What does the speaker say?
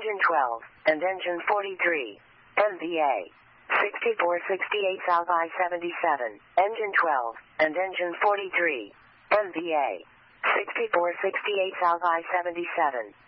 engine 12, and engine 43. MVA 6468 South I-77, engine 12, and engine 43. MVA 6468 South I-77.